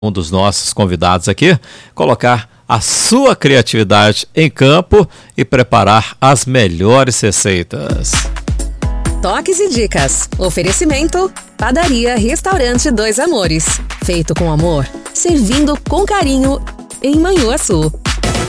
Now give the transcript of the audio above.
um dos nossos convidados aqui, colocar a sua criatividade em campo e preparar as melhores receitas. Toques e dicas. Oferecimento: Padaria Restaurante Dois Amores. Feito com amor, servindo com carinho em Manhuaçu.